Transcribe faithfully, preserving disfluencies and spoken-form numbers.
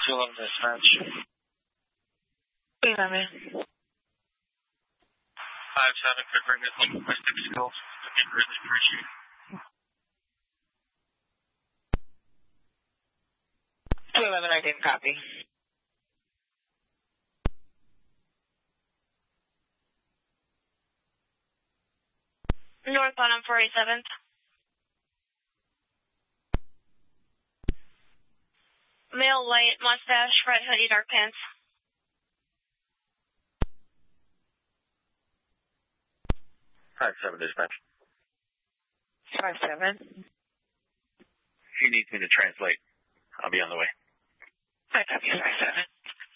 two eleven dispatch. two eleven. five seven, could bring this linguistic skills. I'd really appreciate it. two eleven, I didn't copy. Northbound on four eighty-seventh. Male, white, mustache, red hoodie, dark pants. five seven dispatch. five seven. If he needs me to translate, I'll be on the way. I copy five seven.